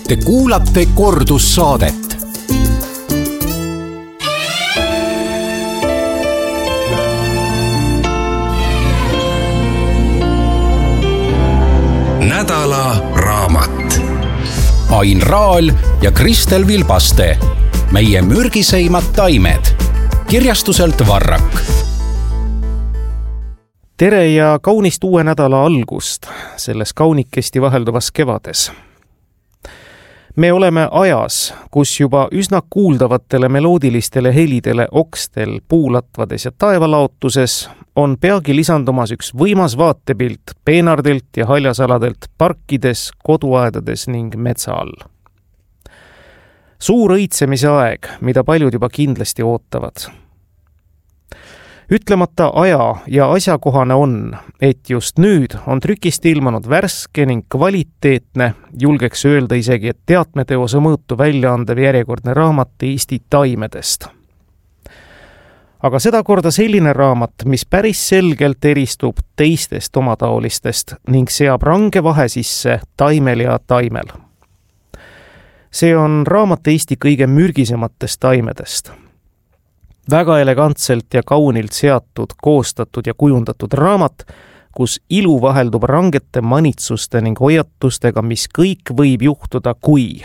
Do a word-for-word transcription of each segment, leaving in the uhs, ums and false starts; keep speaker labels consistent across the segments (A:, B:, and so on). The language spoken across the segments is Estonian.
A: Te kuulate kordussaadet. Nädala raamat. Ain Raal ja Kristel Vilbaste. Meie mürgiseimad taimed. Kirjastuselt Varrak.
B: Tere ja kaunist uue nädala algust selles kaunikesti vahelduvas kevades. Me oleme ajas, kus juba üsna kuuldavatele meloodilistele helidele okstel, puulatvades ja taevalaotuses on peagi lisandumas üks võimas vaatepilt peenardelt ja haljasaladelt parkides, koduaedades ning metsa all. Suur õitsemise aeg, mida paljud juba kindlasti ootavad. Ütlemata aja ja asjakohane on, et just nüüd on trükist ilmunud värske ning kvaliteetne, julgeks öelda isegi, et teatmeteose mõõtu väljaandev järjekordne raamat Eesti taimedest. Aga sedakorda selline raamat, mis päris selgelt eristub teistest omataolistest ning seab range vahe sisse taimel ja taimel. See on raamat Eesti kõige mürgisematest taimedest. Väga elegantselt ja kaunilt seatud, koostatud ja kujundatud raamat, kus ilu vaheldub rangete manitsuste ning hoiatustega, mis kõik võib juhtuda, kui.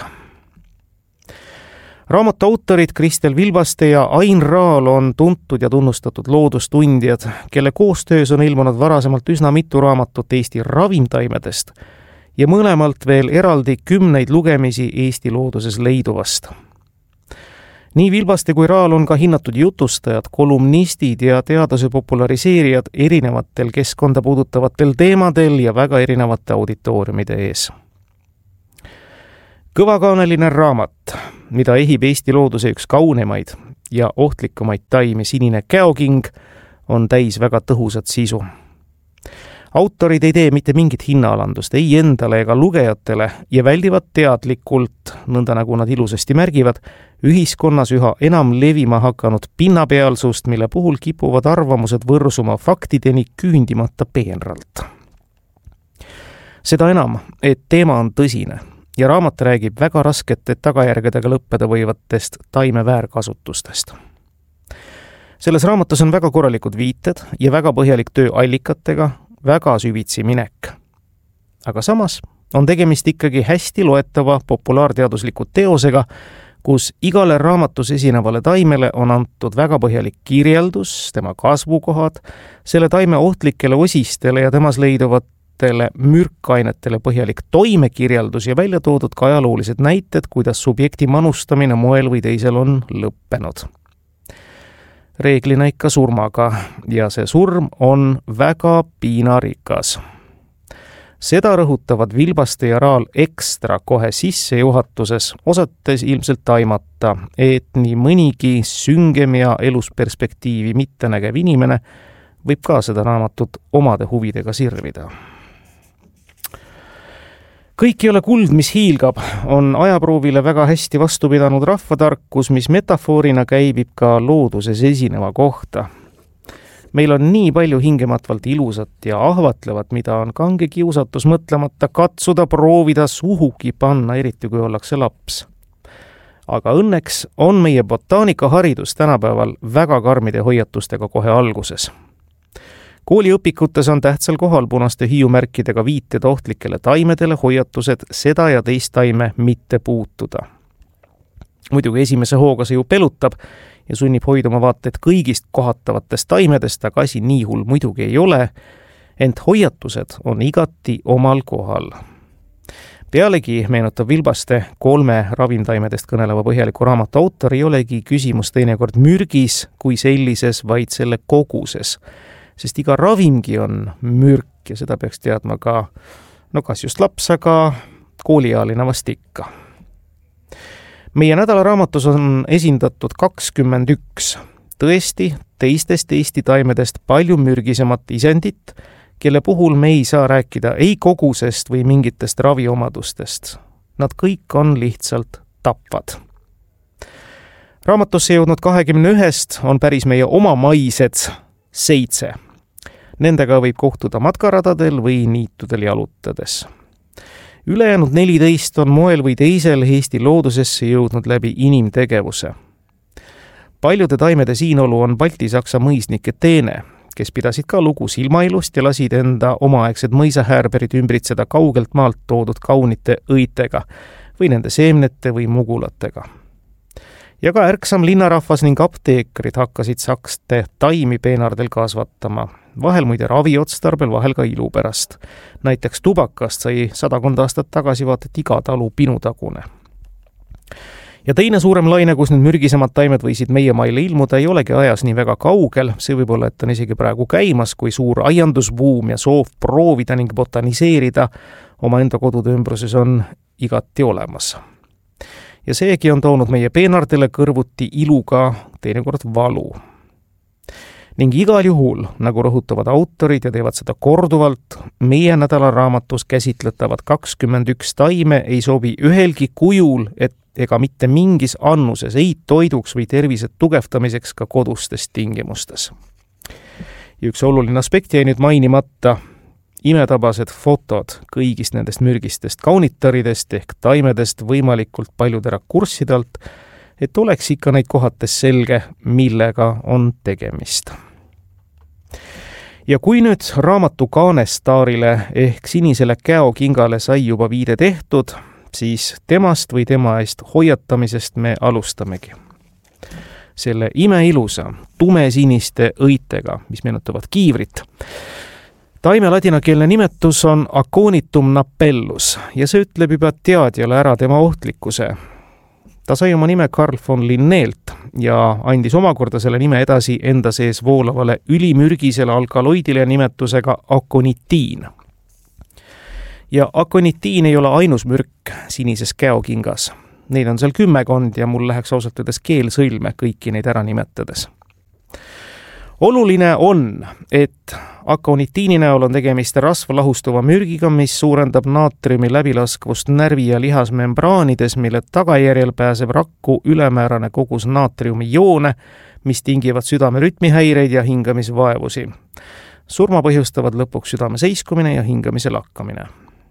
B: Raamatu autorid Kristel Vilbaste ja Ain Raal on tuntud ja tunnustatud loodustundjad, kelle koostöös on ilmunud varasemalt üsna mitu raamatut Eesti ravimtaimedest ja mõlemalt veel eraldi kümneid lugemisi Eesti looduses leiduvast. Nii Vilbaste kui Raal on ka hinnatud jutustajad, kolumnistid ja teaduse populariseerijad erinevatel keskkonda puudutavatel teemadel ja väga erinevate auditooriumide ees. Kõvakaaneline raamat, mida ehib Eesti looduse üks kaunimaid ja ohtlikumaid taimi sinine käoking, on täis väga tõhusat sisu. Autorid ei tee mitte mingit hinnaalandust ei endale ega lugejatele ja väldivad teadlikult, nõnda nagu nad ilusasti märgivad, ühiskonnas üha enam levima hakanud pinnapealsust, mille puhul kipuvad arvamused võrsuma faktideni küündimata peenralt. Seda enam, et teema on tõsine ja raamat räägib väga raskete tagajärgedega lõppeda võivatest taime väärkasutustest. Selles raamatus on väga korralikud viited ja väga põhjalik töö allikatega, väga süvitsi minek. Aga samas on tegemist ikkagi hästi loetava populaarteadusliku teosega, kus igale raamatus esinevale taimele on antud väga põhjalik kirjeldus, tema kasvukohad, selle taime ohtlikele osistele ja temas leiduvatele mürkainetele põhjalik toimekirjeldus ja välja toodud ka ajaloolised näited, kuidas subjekti manustamine moel või teisel on lõppenud. Reeglina ikka surmaga ja see surm on väga piinarikas. Seda rõhutavad Vilbaste ja Raal ekstra kohe sissejuhatuses, osates ilmselt taimata, et nii mõnigi süngem ja elusperspektiivi mitte nägev inimene võib ka seda raamatut omade huvidega sirvida. Kõik ei ole kuld, mis hiilgab, on ajaproovile väga hästi vastu pidanud rahvatarkus, mis metafoorina käibib ka looduses esineva kohta. Meil on nii palju hingematvalt ilusat ja ahvatlevat, mida on kange kiusatus mõtlemata katsuda, proovida, suhugi panna, eriti kui ollakse laps. Aga õnneks on meie botaanika-haridus tänapäeval väga karmide hoiatustega kohe alguses. Kooliõpikutes on tähtsal kohal punaste hiiumärkidega viited ohtlikele taimedele, hoiatused seda ja teist taime mitte puutuda. Muidugi esimese hooga see ju pelutab ja sunnib hoiduma vaated kõigist kohatavatest taimedest, aga asi nii hull muidugi ei ole, ent hoiatused on igati omal kohal. Pealegi meenutab Vilbaste kolme ravimtaimedest kõneleva põhjaliku raamatu autor ei olegi küsimus teinekord mürgis kui sellises, vaid selle koguses. Sest iga ravimgi on mürk ja seda peaks teadma ka, no kas just laps, aga kooliealine vast ikka. Meie nädala raamatus on esindatud kakskümmend üks tõesti teistest Eesti taimedest palju mürgisemat isendit, kelle puhul me ei saa rääkida ei kogusest või mingitest raviomadustest. Nad kõik on lihtsalt tapvad. Raamatusse jõudnud kahekümne ühest on päris meie oma maised seitse. Nendega võib kohtuda matkaradadel või niitudel jalutades. ülejäänud neliteist on moel või teisel Eesti loodusesse jõudnud läbi inimtegevuse. Paljude taimede siinolu on baltisaksa mõisnike teene, kes pidasid ka lugu silmailust ja lasid enda omaaegsed mõisahäärberid ümbritseda kaugelt maalt toodud kaunite õitega või nende seemnete või mugulatega. Ja ka ärksam linnarahvas ning apteekrid hakkasid sakste taimi peenardel kasvatama, vahel muide raviotstarbel, vahel ka ilu pärast. Näiteks tubakast sai sadakond aastat tagasi vaata et iga talu pinutagune. Ja teine suurem laine, kus need mürgisemad taimed võisid meie maile ilmuda, ei olegi ajas nii väga kaugel, see võib olla, et on isegi praegu käimas, kui suur aiandusbuum ja soov proovida ning botaniseerida oma enda kodude ümbruses on igati olemas. Ja seegi on toonud meie peenardele kõrvuti iluga teinekord valu. Ning igal juhul, nagu rõhutavad autorid ja teevad seda korduvalt, meie nädalaraamatus käsitletavad kakskümmend üks taime ei sobi ühelgi kujul, et ega mitte mingis annuses ei toiduks või tervise tugevdamiseks ka kodustes tingimustes. Ja üks oluline aspekt jäi nüüd mainimata, imetabased fotod kõigist nendest mürgistest kaunitaridest ehk taimedest võimalikult paljude rakurssidelt, et oleks ikka neid kohates selge, millega on tegemist. Ja kui nüüd raamatu kaanestaarile ehk sinisele käokingale sai juba viide tehtud, siis temast või tema eest hoiatamisest me alustamegi. Selle imeilusa, tumesiniste õitega, mis meenutavad kiivrit. Taime ladinakeelne nimetus on Aconitum napellus ja see ütleb juba teadjale ära tema ohtlikkuse. Ta sai oma nime Carl von Linneelt ja andis omakorda selle nime edasi enda sees voolavale ülimürgisele alkaloidile nimetusega akonitiin. Ja akonitiin ei ole ainus mürk sinises käokingas. Neid on seal kümmekond ja mul läheks ausalt öeldes keel sõlme kõiki neid ära nimetades. Oluline on, et akonitiini näol on tegemist rasva lahustuva mürgiga, mis suurendab naatriumi läbilaskvust närvi- ja lihasmembraanides, mille tagajärjel pääseb rakku ülemäärane kogus naatriumijoone, mis tingivad südame rütmihäireid ja hingamisvaevusi. Surma põhjustavad lõpuks südame seiskumine ja hingamise lakkamine.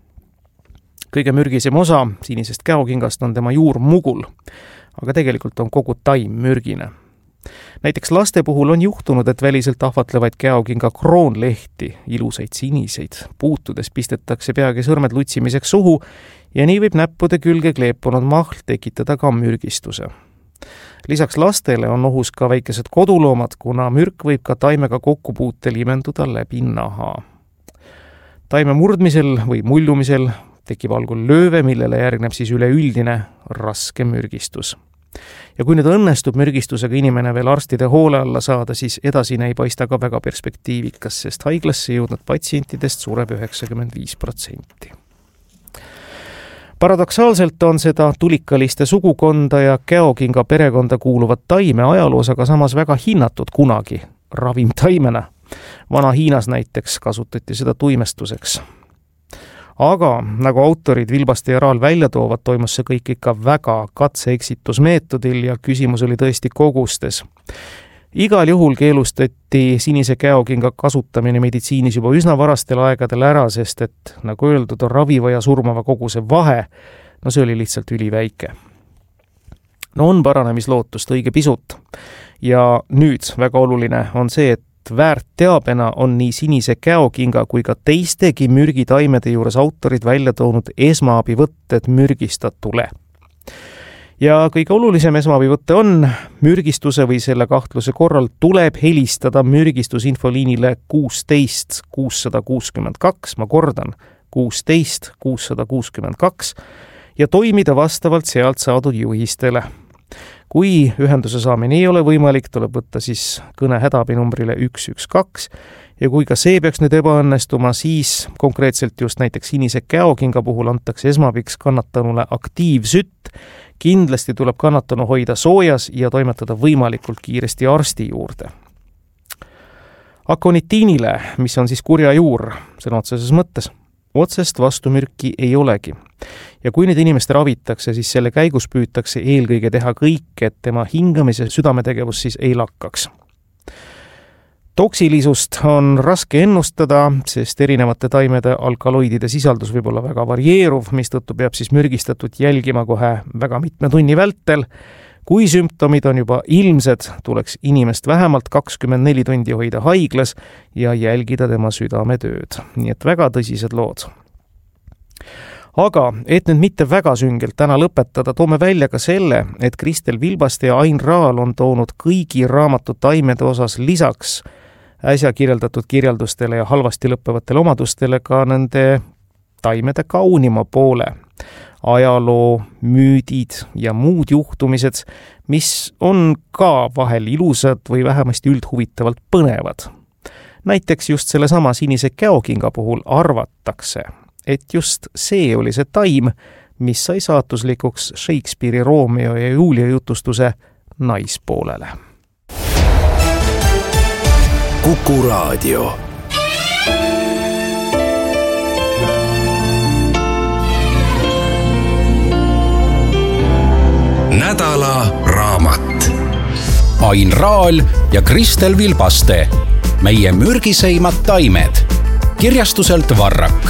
B: Kõige mürgisem osa sinisest käokingast on tema juurmugul, aga tegelikult on kogu taim mürgine. Näiteks laste puhul on juhtunud, et väliselt ahvatlevaid käokinga kroonlehti, ilusaid siniseid, puutudes pistetakse peagi sõrmed lutsimiseks suhu ja nii võib näppude külge kleepunud mahl tekitada ka mürgistuse. Lisaks lastele on ohus ka väikesed koduloomad, kuna mürk võib ka taimega kokkupuutel imenduda läbi naha. Taime murdmisel või muljumisel tekib algul lööve, millele järgneb siis üleüldine raske mürgistus. Ja kui nüüd õnnestub mürgistusega inimene veel arstide hoole alla saada, siis edasine ei paista ka väga perspektiivikas, sest haiglasse jõudnud patsientidest sureb üheksakümmend viis protsenti. Paradoksaalselt on seda tulikaliste sugukonda ja käokinga perekonda kuuluvat taime ajaloos aga samas väga hinnatud kunagi ravimtaimena. Vana Hiinas näiteks kasutati seda tuimestuseks. Aga nagu autorid Vilbaste ja Raal välja toovad, toimus see kõik ikka väga katse-eksitusmeetodil ja küsimus oli tõesti kogustes. Igal juhul keelustati sinise käokinga kasutamine meditsiinis juba üsna varastel aegadel ära, sest et, nagu öeldud, on raviva ja surmava koguse vahe, no see oli lihtsalt üliväike. No on paranemislootust õige pisut. Ja nüüd väga oluline on see, et väärt teabena on nii sinise käokinga kui ka teistegi mürgitaimede juures autorid välja toonud esmaabivõtted mürgistatule. Ja kõige olulisem esmaabivõtte on, mürgistuse või selle kahtluse korral tuleb helistada mürgistusinfoliinile kuusteist kuussada kuuskümmend kaks, ma kordan, kuusteist kuussada kuuskümmend kaks ja toimida vastavalt sealt saadud juhistele. Kui ühenduse saamine ei ole võimalik, tuleb võtta siis kõne hädaabinumbrile üks üks kaks ja kui ka see peaks nüüd ebaõnnestuma, siis konkreetselt just näiteks sinise käokinga puhul antakse esmabiks kannatanule aktiivsütt. Kindlasti tuleb kannatanu hoida soojas ja toimetada võimalikult kiiresti arsti juurde. Akonitiinile, mis on siis kurja juur, sõna otseses mõttes, otsest vastumürki ei olegi. Ja kui nüüd inimest ravitakse, siis selle käigus püütakse eelkõige teha kõik, et tema hingamise südametegevus siis ei lakkaks. Toksilisust on raske ennustada, sest erinevate taimede alkaloidide sisaldus võib olla väga varieeruv, mistõttu peab siis mürgistatut jälgima kohe väga mitme tunni vältel. Kui sümptomid on juba ilmsed, tuleks inimest vähemalt kakskümmend neli tundi hoida haiglas ja jälgida tema südametööd. Nii et väga tõsised lood. Aga et nüüd mitte väga süngelt täna lõpetada, toome välja ka selle, et Kristel Vilbaste ja Ain Raal on toonud kõigi raamatu taimede osas lisaks äsja kirjeldatud kirjeldustele ja halvasti lõppevatele omadustele ka nende taimede kaunima poole. Ajaloo, müüdid ja muud juhtumised, mis on ka vahel ilusad või vähemasti üldhuvitavalt põnevad. Näiteks just selle sama sinise käokinga puhul arvatakse, et just see oli see taim, mis sai saatuslikuks Shakespeare'i Romeo ja Julia jutustuse naispoolele.
A: Kuku Raadio. Nädala raamat. Ain Raal ja Kristel Vilbaste. Meie mürgiseimad taimed. Kirjastuselt Varrak.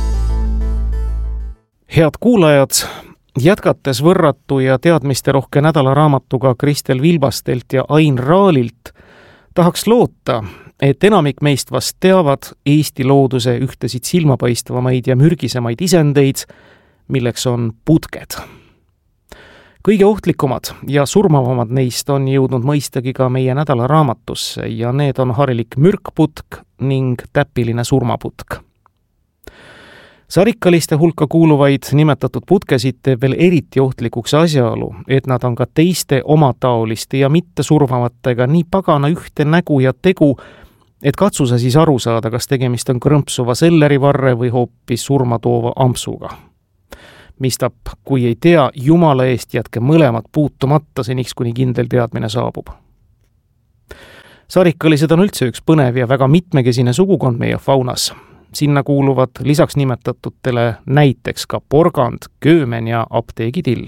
B: Head kuulajad, jätkates võrratu ja teadmisterohke nädala raamatuga Kristel Vilbastelt ja Ain Raalilt, tahaks loota, et enamik meist vast teavad Eesti looduse ühtesid silmapaistvamaid ja mürgisemaid isendeid, milleks on putked. Kõige ohtlikumad ja surmavamad neist on jõudnud mõistagi ka meie nädala raamatusse ja need on harilik mürkputk ning täpiline surmaputk. Sarikkaliste hulka kuuluvaid nimetatud putkesid teeb veel eriti ohtlikuks asjaolu, et nad on ka teiste omataoliste ja mitte surmavatega nii pagana ühte nägu ja tegu, et katsu sa siis aru saada, kas tegemist on krõmpsuva sellerivarre või hoopis surmatoova ampsuga. Mistap, kui ei tea, jumala eest jätke mõlemad puutumata seniks, kuni kindel teadmine saabub. Sarikkalised on üldse üks põnev ja väga mitmekesine sugukond meie faunas. Sinna kuuluvad lisaks nimetatutele näiteks ka porgand, köömen ja apteegitill.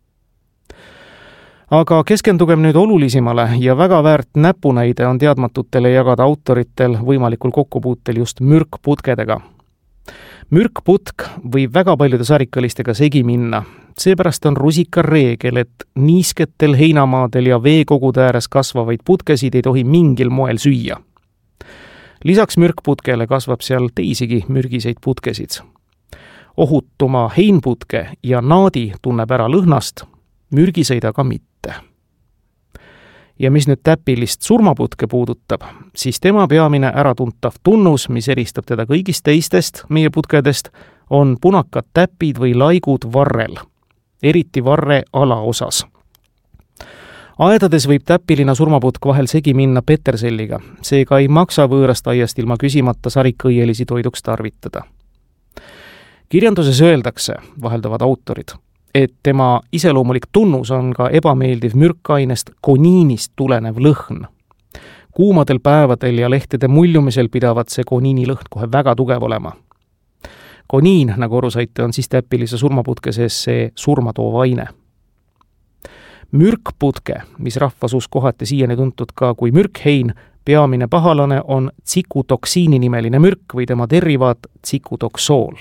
B: Aga keskendugem nüüd olulisimale ja väga väärt näpunäide on teadmatutele jagada autoritel võimalikul kokkupuutel just mürkputkedega. Mürkputk võib väga paljude sarikkalistega segi minna. Seepärast on rusika reegel, et niisketel heinamaadel ja veekogude ääres kasvavaid putkesid ei tohi mingil moel süüa. Lisaks mürkputkele kasvab seal teisigi mürgiseid putkesid. Ohutuma heinputke ja naadi tunneb ära lõhnast, mürgiseid aga mitte. Ja mis nüüd täpilist surmaputke puudutab, siis tema peamine äratuntav tunnus, mis eristab teda kõigist teistest meie putkedest, on punakad täpid või laigud varrel, eriti varre alaosas. Aedades võib täpilina surmaputk vahel segi minna peterselliga, seega ei maksa võõrast aiast ilma küsimata sarikõielisi toiduks tarvitada. Kirjanduses öeldakse, vaheldavad autorid, et tema iseloomulik tunnus on ka ebameeldiv mürkainest koniinist tulenev lõhn. Kuumadel päevadel ja lehtede muljumisel pidavat see koniini lõhn kohe väga tugev olema. Koniin, nagu aru saite, on siis täpilise surmaputke sees see surmatoov aine. Mürkputke, mis rahvasuus kohati siiani tuntud ka kui mürkhein, peamine pahalane on tsikutoksiini nimeline mürk või tema derivaat tsikutoksool.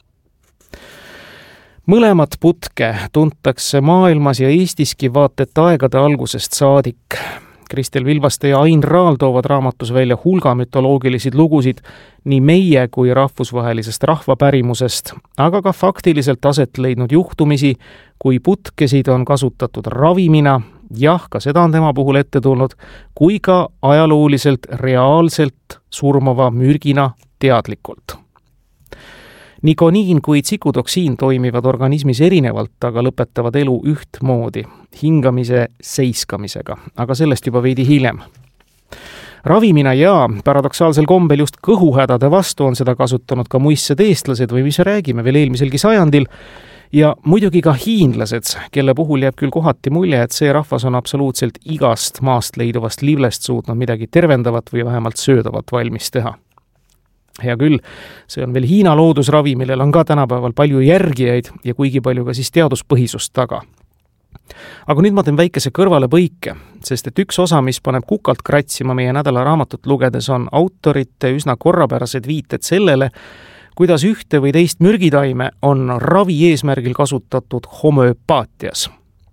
B: Mõlemad putke tuntakse maailmas ja Eestiski vaat et aegade algusest saadik. Kristel Vilbaste ja Ain Raal toovad raamatus välja hulga mütoloogilisid lugusid nii meie kui rahvusvahelisest rahvapärimusest, aga ka faktiliselt aset leidnud juhtumisi, kui putkesid on kasutatud ravimina, jah, ka seda on tema puhul ette tulnud, kui ka ajalooliselt reaalselt surmava mürgina teadlikult. Nii koniin kui tsikutoksiin toimivad organismis erinevalt, aga lõpetavad elu ühtmoodi, hingamise seiskamisega, aga sellest juba veidi hiljem. Ravimina ja paradoksaalsel kombel just kõhuhädade vastu on seda kasutanud ka muissed eestlased või mis räägime veel eelmiselgi sajandil, ja muidugi ka hiinlased, kelle puhul jääb küll kohati mulje, et see rahvas on absoluutselt igast maast leiduvast livlest suutnud midagi tervendavat või vähemalt söödavat valmis teha. Hea küll, see on veel Hiina loodusravi, millel on ka tänapäeval palju järgijaid ja kuigi palju ka siis teaduspõhisust taga. Aga nüüd ma teen väikese kõrvalepõike, sest et üks osa, mis paneb kukalt kratsima meie nädala raamatut lugedes, on autorite üsna korrapärased viited sellele, kuidas ühte või teist mürgitaime on ravi eesmärgil kasutatud homööpaatias.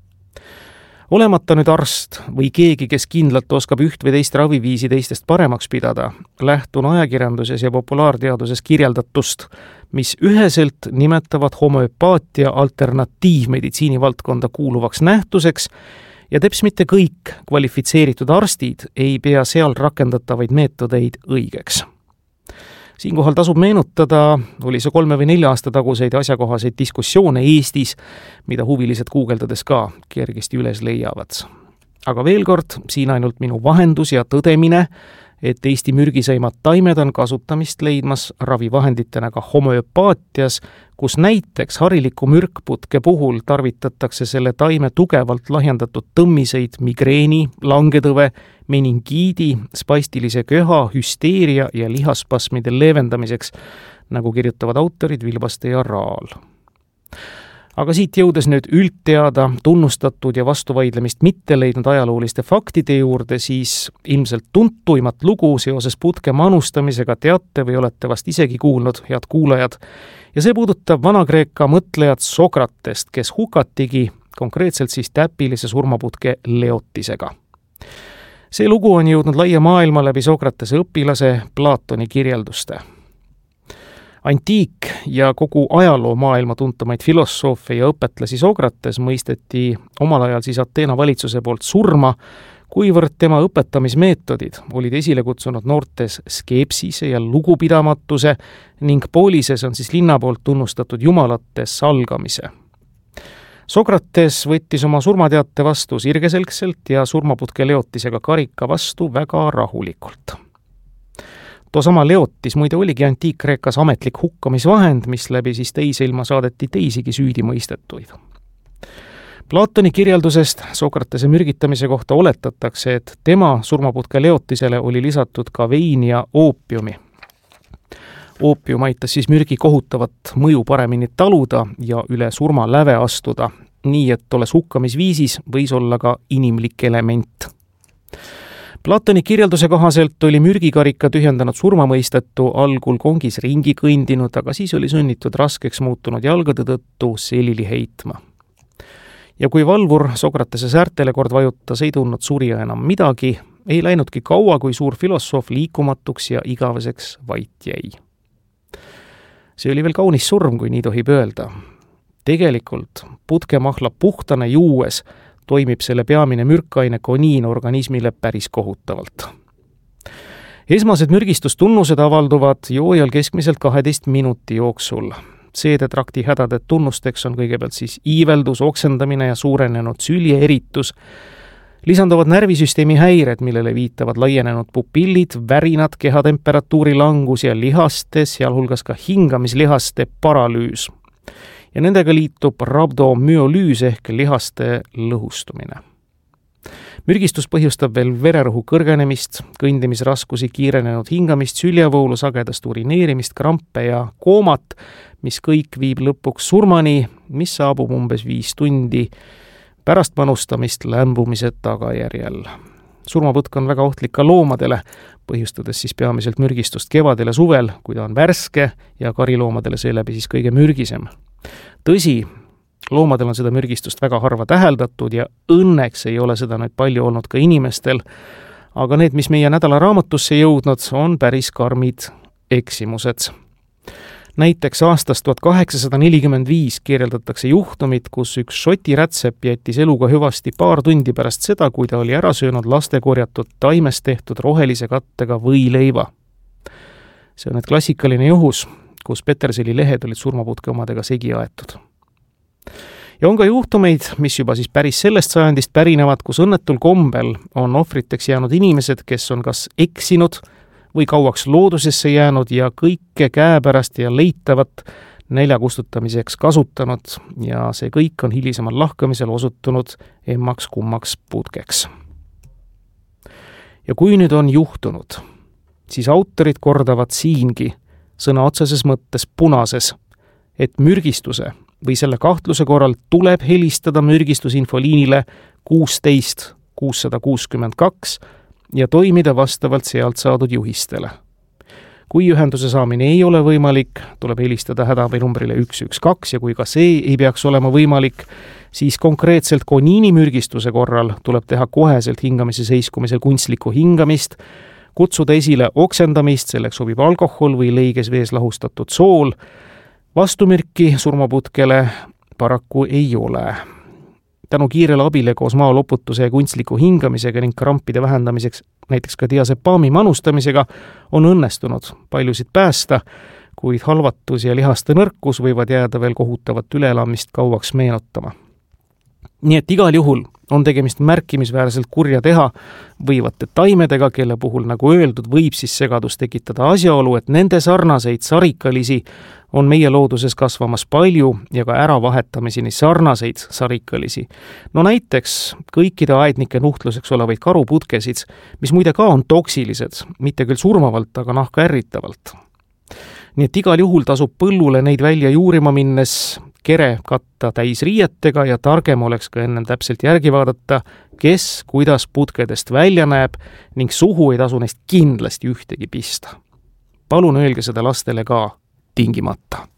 B: Olemata nüüd arst või keegi, kes kindlalt oskab üht või teist raviviisi teistest paremaks pidada, lähtun ajakirjanduses ja populaarteaduses kirjeldatust, mis üheselt nimetavad homöopaatia alternatiivmeditsiini valdkonda kuuluvaks nähtuseks ja teps mitte kõik kvalifitseeritud arstid ei pea seal rakendatavaid meetodeid õigeks. Siinkohal tasub meenutada, oli see kolme või nelja aasta taguseid asjakohaseid diskussioone Eestis, mida huvilised guugeldades ka kergesti üles leiavad. Aga veel kord, siin ainult minu vahendus ja tõdemine, et Eesti mürgiseimad taimed on kasutamist leidmas ravivahenditena ka homööpaatias, kus näiteks hariliku mürkputke puhul tarvitatakse selle taime tugevalt lahjendatud tõmmiseid migreeni, langetõve, meningiidi, spastilise köha, hüsteeria ja lihaspasmide leevendamiseks, nagu kirjutavad autorid Vilbaste ja Raal. Aga siit jõudes nüüd üldteada, tunnustatud ja vastuvaidlemist mitte leidnud ajalooliste faktide juurde, siis ilmselt tuntuimat lugu seoses putke manustamisega teate või olete vast isegi kuulnud, head kuulajad, ja see puudutab Vana-Kreeka mõtlejat Sokratest, kes hukatigi konkreetselt siis täpilise surmaputke leotisega. See lugu on jõudnud laia maailma läbi Sokratese õpilase Platoni kirjelduste. Antiik ja kogu ajaloo maailma tuntumaid filosoofe ja õpetlasi Sokrates mõisteti omal ajal siis Ateena valitsuse poolt surma, kuivõrd tema õpetamismeetodid olid esile kutsunud noortes skepsise ja lugupidamatuse ning Poolises on siis linna poolt tunnustatud jumalate salgamise. Sokrates võttis oma surmateate vastu sirgeselgselt ja surmaputke leotisega karika vastu väga rahulikult. Toosama leotis muide oligi Antiik-Kreekas ametlik hukkamisvahend, mis läbi siis teise ilma saadeti teisigi süüdi mõistetuid. Platoni kirjeldusest Sokratese mürgitamise kohta oletatakse, et tema surmaputke leotisele oli lisatud ka vein ja oopiumi. Oopium aitas siis mürgi kohutavat mõju paremini taluda ja üle surma läve astuda, nii et tolles hukkamisviisis võis olla ka inimlik element. Platoni kirjelduse kohaselt oli mürgikarika tühjendanud surmamõistetu algul kongis ringi kõndinud, aga siis oli sunnitud raskeks muutunud jalgade tõttu selili heitma. Ja kui valvur Sokratese säärtele kord vajutas, ei tundnud surja enam midagi, ei läinudki kaua, kui suur filosoof liikumatuks ja igaveseks vait jäi. See oli veel kaunis surm, kui nii tohib öelda. Tegelikult putkemahla puhtane juues toimib selle peamine mürkaine koniin organismile päris kohutavalt. Esmased mürgistustunnused avalduvad joojal keskmiselt kaheteist minuti jooksul. Seedetrakti hädade tunnusteks on kõigepealt siis iiveldus, oksendamine ja suurenenud süljeeritus. Lisanduvad närvisüsteemi häired, millele viitavad laienenud pupillid, värinad, kehatemperatuuri langus ja lihaste, sealhulgas ka hingamislihaste paralüüs. Ja nendega liitub rabdomüolüüs ehk lihaste lõhustumine. Mürgistus põhjustab veel vererõhu kõrgenemist, kõndimisraskusi, kiirenenud hingamist, süljavoolu, sagedast urineerimist, krampe ja koomat, mis kõik viib lõpuks surmani, mis saabub umbes viis tundi pärast manustamist lämbumise tagajärjel. Surmaputk on väga ohtlik ka loomadele, põhjustades siis peamiselt mürgistust kevadel ja suvel, kui ta on värske ja kariloomadele seeläbi siis kõige mürgisem. Tõsi, loomadel on seda mürgistust väga harva täheldatud ja õnneks ei ole seda nüüd palju olnud ka inimestel, aga need, mis meie nädala raamatusse jõudnud, on päris karmid eksimused. Näiteks aastast tuhat kaheksasada nelikümmend viis kirjeldatakse juhtumit, kus üks šoti rätsep jättis eluga hüvasti paar tundi pärast seda, kui ta oli ära söönud laste korjatud taimest tehtud rohelise kattega võileiva. See on nüüd klassikaline juhus, kus peterseli lehed olid surmaputke omadega segi aetud. Ja on ka juhtumeid, mis juba siis päris sellest sajandist pärinevad, kus õnnetul kombel on ohvriteks jäänud inimesed, kes on kas eksinud või kauaks loodusesse jäänud ja kõike käepärast ja leitavat nälja kustutamiseks kasutanud ja see kõik on hilisemal lahkamisel osutunud emmaks kummaks putkeks. Ja kui nüüd on juhtunud, siis autorid kordavad siingi sõna otseses mõttes punases, et mürgistuse või selle kahtluse korral tuleb helistada mürgistusinfoliinile kuusteist kuussada kuuskümmend kaks ja toimida vastavalt sealt saadud juhistele. Kui ühenduse saamine ei ole võimalik, tuleb helistada hädaabinumbrile üks üks kaks ja kui ka see ei peaks olema võimalik, siis konkreetselt koniinimürgistuse korral tuleb teha koheselt hingamise seiskumisel kunstlikku hingamist, kutsuda esile oksendamist, selleks sobib alkohol või leiges vees lahustatud sool. Vastumürki surmaputkele paraku ei ole. Tänu kiirele abile koos maoloputuse ja kunstliku hingamisega ning krampide vähendamiseks, näiteks ka diasepaami manustamisega, on õnnestunud paljusid päästa, kuid halvatus ja lihaste nõrkus võivad jääda veel kohutavat üleelamist kauaks meenutama. Nii et igal juhul on tegemist märkimisväärselt kurja teha võivate taimedega, kelle puhul, nagu öeldud, võib siis segadus tekitada asjaolu, et nende sarnaseid sarikalisi on meie looduses kasvamas palju ja ka äravahetamiseni sarnaseid sarikalisi. No näiteks kõikide aednike nuhtluseks olevaid karuputkesid, mis muide ka on toksilised, mitte küll surmavalt, aga nahka ärritavalt. Nii et igal juhul tasub põllule neid välja juurima minnes kere katta täis riietega ja targem oleks ka ennem täpselt järgi vaadata, kes kuidas putkedest välja näeb ning suhu ei tasu neist kindlasti ühtegi pista. Palun öelge seda lastele ka tingimata.